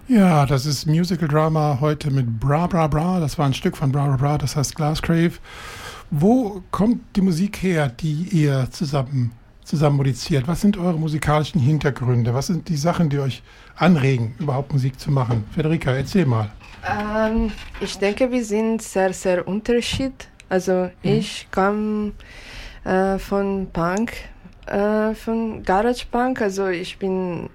Ja, das ist Musical Drama heute mit Bra Bra Bra. Das war ein Stück von Bra Bra Bra, das heißt Glassgrave. Wo kommt die Musik her, die ihr zusammen musiziert? Was sind eure musikalischen Hintergründe? Was sind die Sachen, die euch anregen, überhaupt Musik zu machen? Federica, erzähl mal. Ich denke, wir sind sehr, sehr unterschiedlich. Also ich komme von Punk, von Garage Punk. Also ich spiele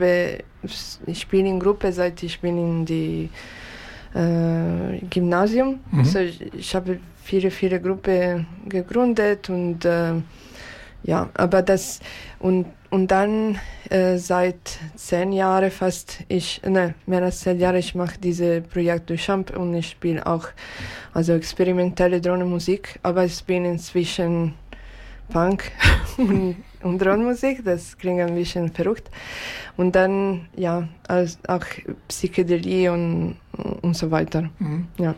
in Gruppe, seit ich bin in die Gymnasium. Also ich habe viele Gruppen gegründet und ja, aber das und dann seit 10 Jahren mehr als 10 Jahre, ich mache dieses Projekt Duchamp und ich spiele auch also experimentelle Drohnenmusik, aber ich bin inzwischen Punk und Drohnenmusik, das klingt ein bisschen verrückt. Und dann ja, auch Psychedelie und so weiter. Ja.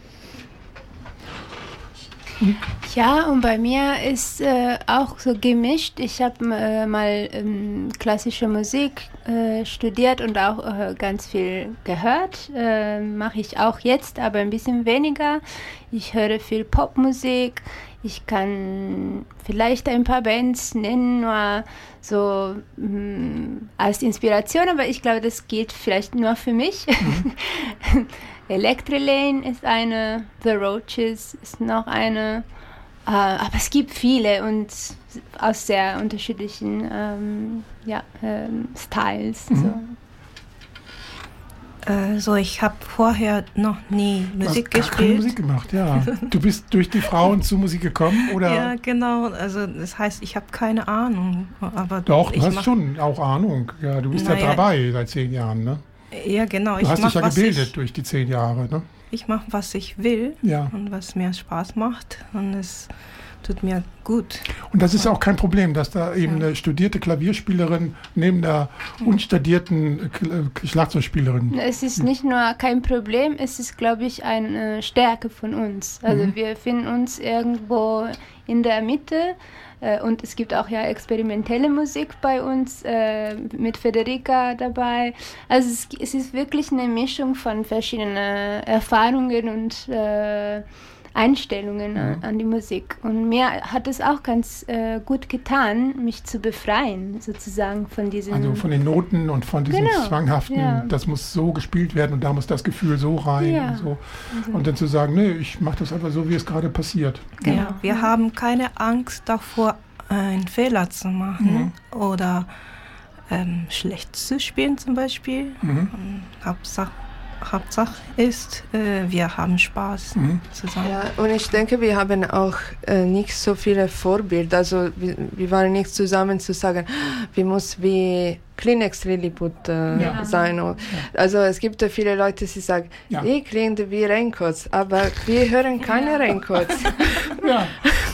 Ja, und bei mir ist auch so gemischt. Ich habe mal klassische Musik studiert und auch ganz viel gehört. Mache ich auch jetzt, aber ein bisschen weniger. Ich höre viel Popmusik. Ich kann vielleicht ein paar Bands nennen, nur so als Inspiration, aber ich glaube, das gilt vielleicht nur für mich. Electrolane ist eine, The Roaches ist noch eine, aber es gibt viele und aus sehr unterschiedlichen Styles. So. Ich habe vorher noch nie Musik gespielt. Keine Musik gemacht, ja. Du bist durch die Frauen zu Musik gekommen, oder? Ja, genau. Also das heißt, ich habe keine Ahnung. Aber doch, du hast schon auch Ahnung. Ja, du bist ja dabei seit 10 Jahren, ne? Ja, genau. Du hast dich ja gebildet durch die 10 Jahre, ne? Ich mache, was ich will und was mir Spaß macht und es tut mir gut. Und das ist auch kein Problem, dass da eben eine studierte Klavierspielerin neben der unstudierten Schlagzeugspielerin... Es ist nicht nur kein Problem, es ist, glaube ich, eine Stärke von uns. Also wir finden uns irgendwo in der Mitte. Und es gibt auch ja experimentelle Musik bei uns, mit Federica dabei. Also es ist wirklich eine Mischung von verschiedenen Erfahrungen und Einstellungen an die Musik. Und mir hat es auch ganz gut getan, mich zu befreien, sozusagen von diesen... Also von den Noten und von diesem zwanghaften, das muss so gespielt werden und da muss das Gefühl so rein und so. Und dann zu sagen, nee, ich mache das einfach so, wie es gerade passiert. Genau. Ja, wir haben keine Angst davor, einen Fehler zu machen oder schlecht zu spielen zum Beispiel. Hauptsache ist, wir haben Spaß zusammen. Ja, und ich denke, wir haben auch nicht so viele Vorbilder. Also wir waren nicht zusammen zu sagen, wir müssen wie Kleenex Lilliput sein. Ja. Also es gibt viele Leute, die sagen, die klingen wie Raincoats, aber wir hören keine Raincoats. Ja.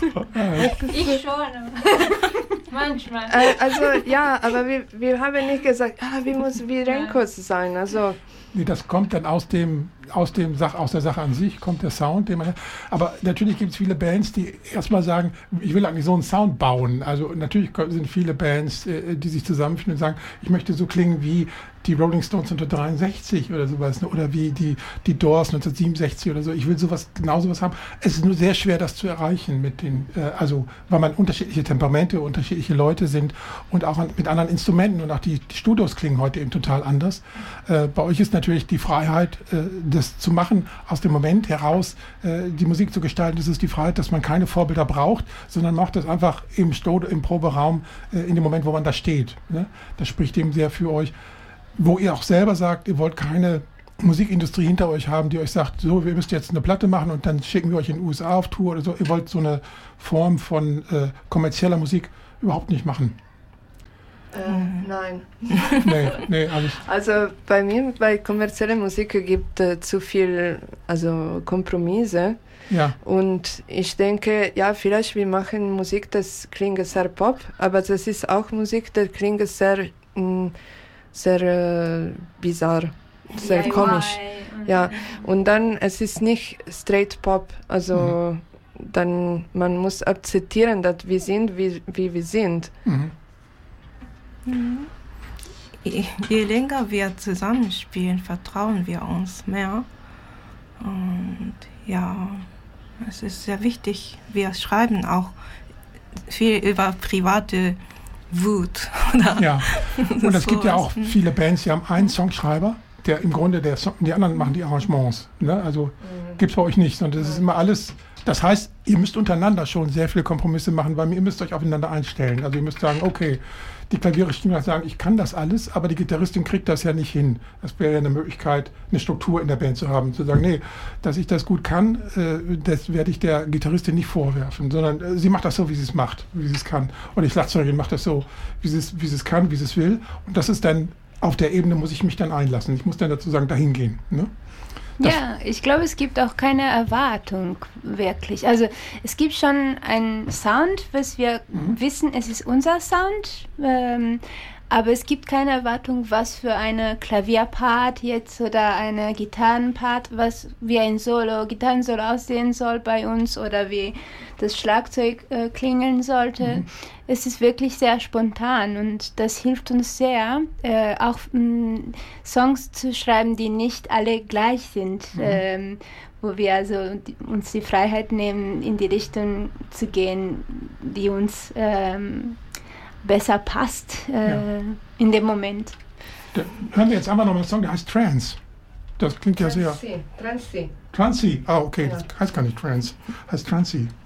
Ich schon. Manchmal. Also ja, aber wir haben nicht gesagt, wir müssen wie Raincoats sein. Also nee, das kommt dann aus der Sache an sich, kommt der Sound. Aber natürlich gibt es viele Bands, die erstmal sagen, ich will eigentlich so einen Sound bauen. Also natürlich sind viele Bands, die sich zusammenfinden und sagen, ich möchte so klingen wie die Rolling Stones 1963 oder sowas, oder wie die Doors 1967 oder so. Ich will genau sowas haben. Es ist nur sehr schwer, das zu erreichen mit weil man unterschiedliche Temperamente, unterschiedliche Leute sind und auch mit anderen Instrumenten und auch die Studios klingen heute eben total anders. Bei euch ist natürlich die Freiheit, das zu machen, aus dem Moment heraus die Musik zu gestalten. Das ist die Freiheit, dass man keine Vorbilder braucht, sondern macht das einfach im Proberaum in dem Moment, wo man da steht. Ne? Das spricht eben sehr für euch. Wo ihr auch selber sagt, ihr wollt keine Musikindustrie hinter euch haben, die euch sagt, so, wir müsst jetzt eine Platte machen und dann schicken wir euch in die USA auf Tour oder so. Ihr wollt so eine Form von kommerzieller Musik überhaupt nicht machen. Nein. Nee, alles. Also bei kommerzieller Musik gibt es zu viel Kompromisse. Ja. Und ich denke, vielleicht wir machen Musik, das klingt sehr Pop, aber das ist auch Musik, das klingt sehr bizarr, sehr komisch. Ja, und dann, es ist nicht straight Pop, also dann, man muss akzeptieren, dass wir sind, wie wir sind. je länger wir zusammenspielen, vertrauen wir uns mehr. Und ja, es ist sehr wichtig. Wir schreiben auch viel über private Wut. Ja, und es gibt ja auch viele Bands, die haben einen Songschreiber, der im Grunde die anderen machen die Arrangements. Ne? Also gibt es bei euch nicht, sondern das ist immer alles. Das heißt, ihr müsst untereinander schon sehr viele Kompromisse machen, weil ihr müsst euch aufeinander einstellen. Also ihr müsst sagen, okay, die Klavieristin sagen, ich kann das alles, aber die Gitarristin kriegt das ja nicht hin. Das wäre ja eine Möglichkeit, eine Struktur in der Band zu haben, zu sagen, nee, dass ich das gut kann, das werde ich der Gitarristin nicht vorwerfen, sondern sie macht das so, wie sie es macht, wie sie es kann. Und die Schlagzeugerin macht das so, wie sie es kann, wie sie es will. Und das ist dann, auf der Ebene muss ich mich dann einlassen. Ich muss dann dazu sagen, dahin gehen. Ne? Ja, ich glaube, es gibt auch keine Erwartung wirklich. Also es gibt schon einen Sound, was wir wissen, es ist unser Sound, aber es gibt keine Erwartung, was für eine Klavierpart jetzt oder eine Gitarrenpart, was wie ein Gitarrensolo aussehen soll bei uns oder wie das Schlagzeug klingeln sollte. Es ist wirklich sehr spontan und das hilft uns sehr, auch Songs zu schreiben, die nicht alle gleich sind, wo wir also uns die Freiheit nehmen, in die Richtung zu gehen, die uns besser passt in dem Moment. Da hören wir jetzt einfach noch mal einen Song, der heißt Trance. Das klingt ja sehr... Transi. Transi. Ah, okay, das heißt gar nicht Trance, heißt Transi.